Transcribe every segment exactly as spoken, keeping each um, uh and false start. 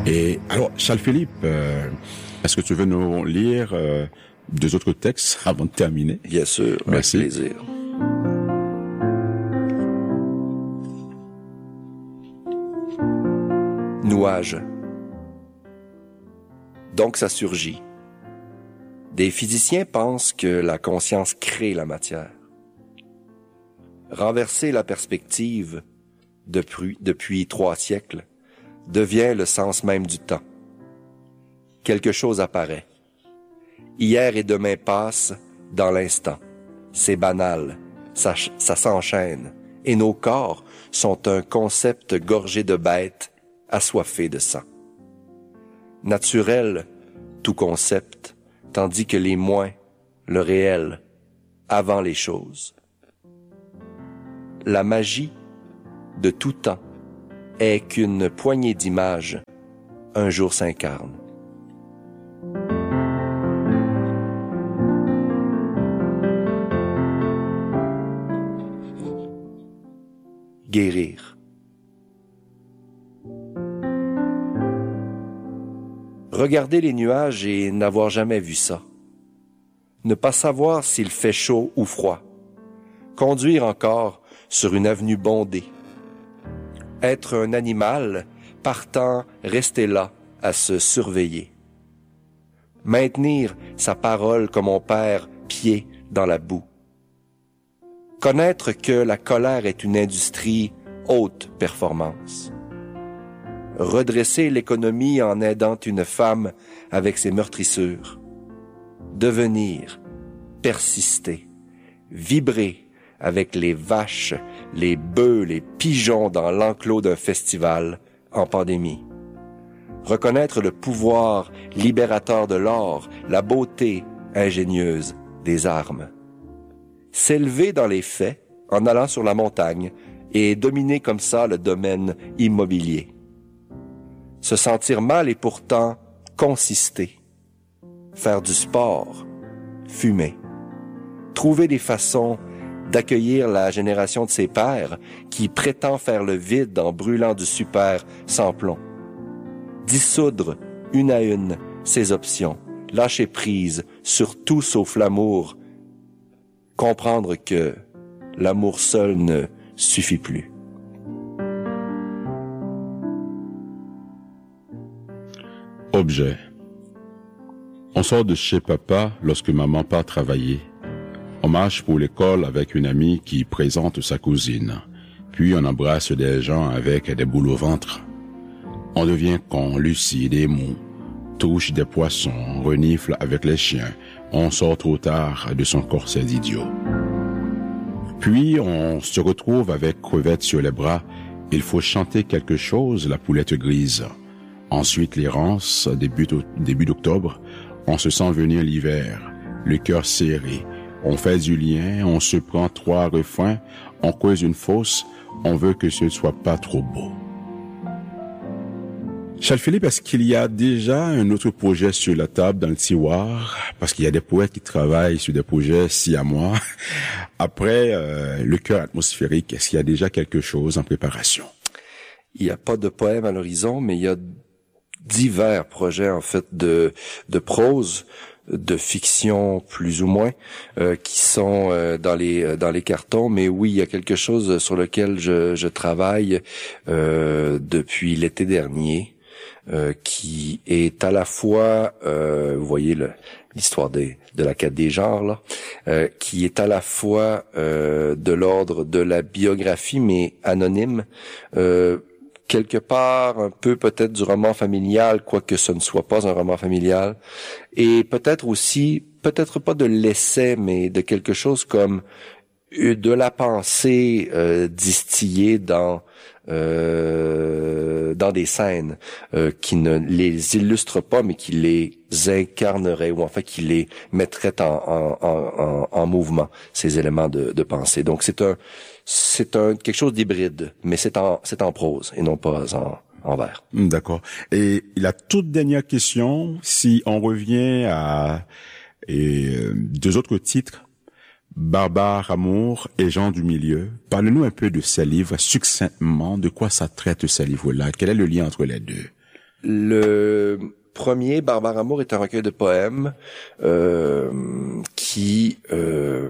Et alors, Charles-Philippe, euh, est-ce que tu veux nous lire euh, deux autres textes avant de terminer? Bien sûr, merci. Avec plaisir. Nuage. Donc ça surgit. Des physiciens pensent que la conscience crée la matière. Renverser la perspective depuis, depuis trois siècles devient le sens même du temps. Quelque chose apparaît. Hier et demain passent dans l'instant. C'est banal, ça, ça s'enchaîne, et nos corps sont un concept gorgé de bêtes, assoiffées de sang. Naturel, tout concept, tandis que les moins, le réel, avant les choses. La magie de tout temps est qu'une poignée d'images un jour s'incarne. Guérir. Regarder les nuages et n'avoir jamais vu ça. Ne pas savoir s'il fait chaud ou froid. Conduire encore sur une avenue bondée. Être un animal, partant rester là à se surveiller. Maintenir sa parole comme on perd pied dans la boue. Connaître que la colère est une industrie haute performance. Redresser l'économie en aidant une femme avec ses meurtrissures. Devenir, persister, vibrer avec les vaches, les bœufs, les pigeons dans l'enclos d'un festival en pandémie. Reconnaître le pouvoir libérateur de l'or, la beauté ingénieuse des armes. S'élever dans les faits en allant sur la montagne et dominer comme ça le domaine immobilier. Se sentir mal et pourtant consister. Faire du sport, fumer. Trouver des façons d'accueillir la génération de ses pères qui prétend faire le vide en brûlant du super sans plomb. Dissoudre une à une ses options, lâcher prise sur tout sauf l'amour. Comprendre que l'amour seul ne suffit plus. Objet. On sort de chez papa lorsque maman part travailler. On marche pour l'école avec une amie qui présente sa cousine. Puis on embrasse des gens avec des boules au ventre. On devient con, lucide et mou. Touche des poissons, renifle avec les chiens. On sort trop tard de son corset d'idiot. Puis on se retrouve avec crevettes sur les bras. Il faut chanter quelque chose, la poulette grise. Ensuite l'errance, début, début d'octobre. On se sent venir l'hiver, le cœur serré. On fait du lien, on se prend trois refrains, on creuse une fosse, on veut que ce ne soit pas trop beau. Charles-Philippe, est-ce qu'il y a déjà un autre projet sur la table dans le tiroir? Parce qu'il y a des poètes qui travaillent sur des projets si à moi. Après, euh, le cœur atmosphérique, est-ce qu'il y a déjà quelque chose en préparation? Il n'y a pas de poème à l'horizon, mais il y a divers projets en fait de de prose, de fiction plus ou moins, euh, qui sont euh, dans les dans les cartons. Mais oui, il y a quelque chose sur lequel je, je travaille euh, depuis l'été dernier, euh, qui est à la fois, euh, vous voyez le, l'histoire des de la quête des genres là, euh, qui est à la fois euh, de l'ordre de la biographie mais anonyme. Euh, quelque part un peu peut-être du roman familial, quoique ce ne soit pas un roman familial, et peut-être aussi, peut-être pas de l'essai, mais de quelque chose comme de la pensée euh, distillée dans euh, dans des scènes euh, qui ne les illustrent pas, mais qui les incarneraient, ou en fait qui les mettraient en, en, en, en mouvement, ces éléments de, de pensée. Donc c'est un c'est un quelque chose d'hybride, mais c'est en c'est en prose et non pas en en vers. D'accord. Et la toute dernière question, si on revient à et, euh, deux autres titres, Barbare Amour et Gens du Milieu. Parle-nous un peu de ces livres succinctement. De quoi ça traite ces livres-là? Quel est le lien entre les deux? Le premier, Barbare Amour, est un recueil de poèmes euh, qui euh,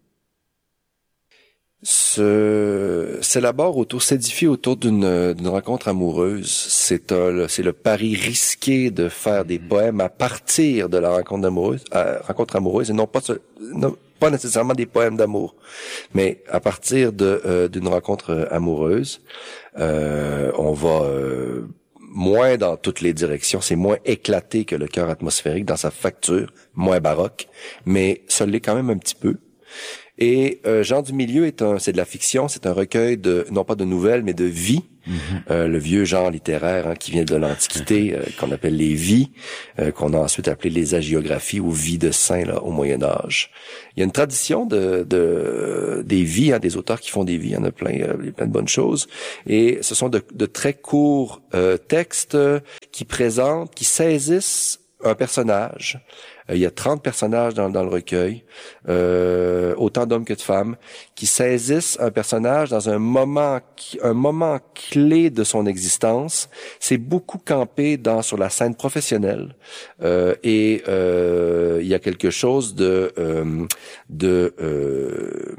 se s'élabore autour, s'édifie autour d'une d'une rencontre amoureuse. C'est un, c'est le pari risqué de faire des poèmes à partir de la rencontre amoureuse, à, rencontre amoureuse, et non pas non, pas nécessairement des poèmes d'amour, mais à partir de euh, d'une rencontre amoureuse, euh, on va euh, moins dans toutes les directions, c'est moins éclaté que le cœur atmosphérique dans sa facture, moins baroque, mais ça l'est quand même un petit peu. Et euh, Jean du Milieu est un, c'est de la fiction, c'est un recueil de, non pas de nouvelles, mais de vie, mm-hmm. euh, le vieux genre littéraire hein, qui vient de l'Antiquité, euh, qu'on appelle les vies, euh, qu'on a ensuite appelé les hagiographies ou vies de saints là, au Moyen Âge. Il y a une tradition de, de des vies, hein, des auteurs qui font des vies, il y en a plein, euh, plein de bonnes choses. Et ce sont de, de très courts euh, textes qui présentent, qui saisissent un personnage. Il y a trente personnages dans, dans le recueil, euh, autant d'hommes que de femmes, qui saisissent un personnage dans un moment, un moment clé de son existence. C'est beaucoup campé dans sur la scène professionnelle, euh, et euh, il y a quelque chose de euh, de euh,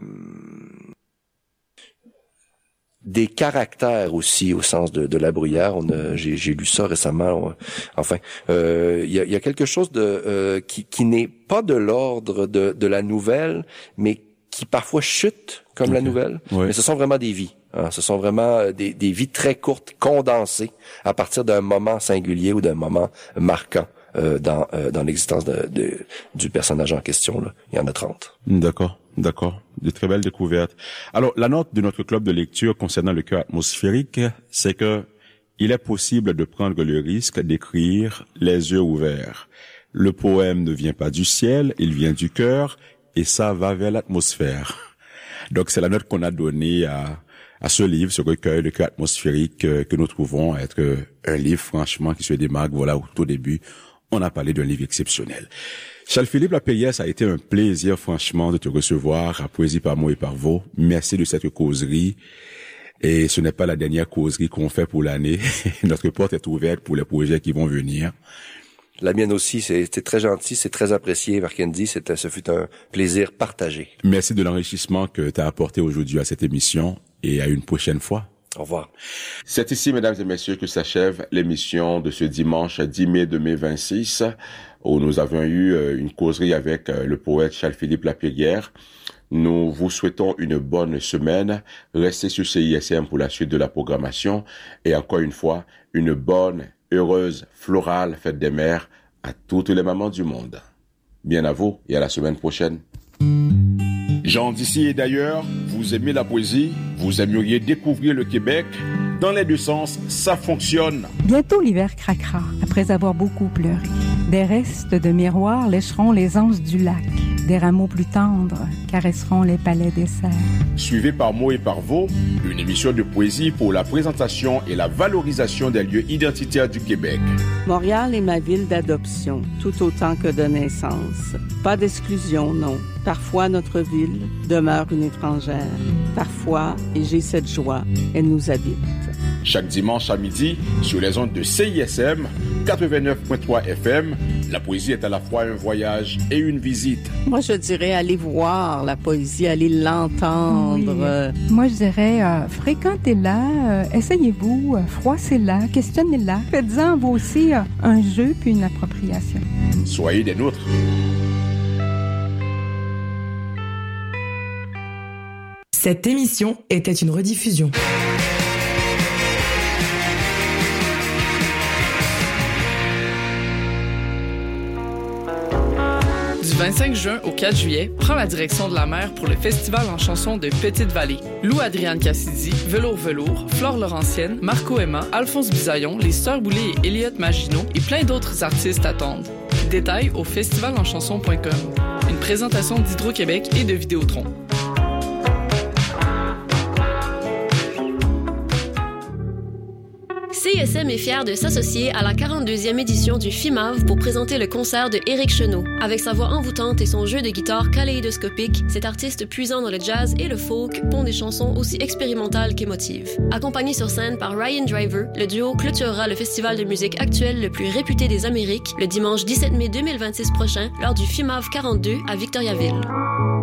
des caractères aussi au sens de, de La Bruyère. On a, j'ai, j'ai lu ça récemment. On, enfin, euh, il y a, il y a quelque chose de euh, qui, qui n'est pas de l'ordre de, de la nouvelle, mais qui parfois chute comme okay. la nouvelle. Oui. Mais ce sont vraiment des vies. Hein, ce sont vraiment des, des vies très courtes, condensées à partir d'un moment singulier ou d'un moment marquant euh, dans euh, dans l'existence de, de, du personnage en question. Là, il y en a trente. D'accord. D'accord. De très belles découvertes. Alors, la note de notre club de lecture concernant le cœur atmosphérique, c'est que il est possible de prendre le risque d'écrire les yeux ouverts. Le poème ne vient pas du ciel, il vient du cœur, et ça va vers l'atmosphère. Donc, c'est la note qu'on a donnée à, à ce livre, ce recueil, le cœur atmosphérique, que, que nous trouvons être un livre, franchement, qui se démarque. Voilà, au tout début, on a parlé d'un livre exceptionnel. Charles-Philippe Lapierre, ça a été un plaisir, franchement, de te recevoir à Poésie par mots et par vos. Merci de cette causerie. Et ce n'est pas la dernière causerie qu'on fait pour l'année. Notre porte est ouverte pour les projets qui vont venir. La mienne aussi, c'était très gentil, c'est très apprécié, Marc-Andy. C'était, ce fut un plaisir partagé. Merci de l'enrichissement que tu as apporté aujourd'hui à cette émission et à une prochaine fois. Au revoir. C'est ici, mesdames et messieurs, que s'achève l'émission de ce dimanche dix mai deux mille vingt-six, où nous avons eu une causerie avec le poète Charles-Philippe Lapierre. Nous vous souhaitons une bonne semaine. Restez sur C I S M pour la suite de la programmation. Et encore une fois, une bonne, heureuse, florale fête des mères à toutes les mamans du monde. Bien à vous et à la semaine prochaine. Gens d'ici et d'ailleurs, vous aimez la poésie, vous aimeriez découvrir le Québec. Dans les deux sens, ça fonctionne. Bientôt l'hiver craquera, après avoir beaucoup pleuré. Des restes de miroirs lécheront les anses du lac. Des rameaux plus tendres caresseront les palais des serres. Suivez par mots et par vos, une émission de poésie pour la présentation et la valorisation des lieux identitaires du Québec. Montréal est ma ville d'adoption, tout autant que de naissance. Pas d'exclusion, non. Parfois, notre ville demeure une étrangère. Parfois, et j'ai cette joie, elle nous habite. Chaque dimanche à midi, sur les ondes de C I S M, quatre-vingt-neuf virgule trois F M, la poésie est à la fois un voyage et une visite. Moi, je dirais aller voir la poésie, aller l'entendre. Oui. Moi, je dirais euh, fréquentez-la, euh, essayez-vous, euh, froissez-la, questionnez-la. Faites-en vous aussi euh, un jeu puis une appropriation. Soyez des nôtres. Cette émission était une rediffusion. Du vingt-cinq juin au quatre juillet, prends la direction de la mer pour le festival en chanson de Petite-Vallée. Lou Adriane Cassidy, Velours Velours, Flore Laurentienne, Marco Emma, Alphonse Bisaillon, les Sœurs Boulay et Elliot Maginot et plein d'autres artistes attendent. Détails au festival en chanson point com. Une présentation d'Hydro-Québec et de Vidéotron. C T S M est fier de s'associer à la quarante-deuxième édition du FIMAV pour présenter le concert de Éric Chenot. Avec sa voix envoûtante et son jeu de guitare kaléidoscopique, cet artiste puisant dans le jazz et le folk pond des chansons aussi expérimentales qu'émotives. Accompagné sur scène par Ryan Driver, le duo clôturera le festival de musique actuel le plus réputé des Amériques le dimanche dix-sept mai deux mille vingt-six prochain lors du FIMAV quarante-deux à Victoriaville.